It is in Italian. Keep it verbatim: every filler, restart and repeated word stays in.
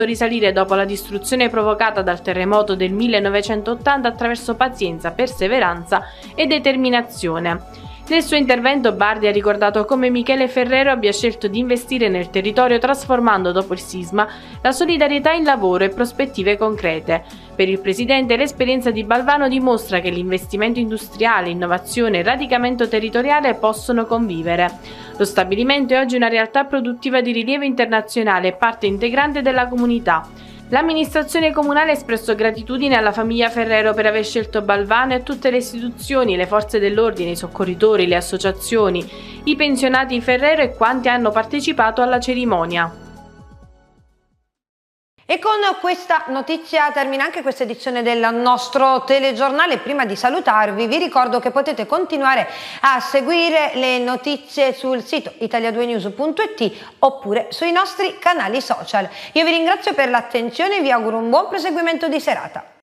risalire dopo la distruzione provocata dal terremoto del millenovecentottanta attraverso pazienza, perseveranza e determinazione. Nel suo intervento Bardi ha ricordato come Michele Ferrero abbia scelto di investire nel territorio trasformando dopo il sisma la solidarietà in lavoro e prospettive concrete. Per il presidente l'esperienza di Balvano dimostra che l'investimento industriale, innovazione e radicamento territoriale possono convivere. Lo stabilimento è oggi una realtà produttiva di rilievo internazionale e parte integrante della comunità. L'amministrazione comunale ha espresso gratitudine alla famiglia Ferrero per aver scelto Balvano e a tutte le istituzioni, le forze dell'ordine, i soccorritori, le associazioni, i pensionati Ferrero e quanti hanno partecipato alla cerimonia. E con questa notizia termina anche questa edizione del nostro telegiornale. Prima di salutarvi vi ricordo che potete continuare a seguire le notizie sul sito italia due news punto it oppure sui nostri canali social. Io vi ringrazio per l'attenzione e vi auguro un buon proseguimento di serata.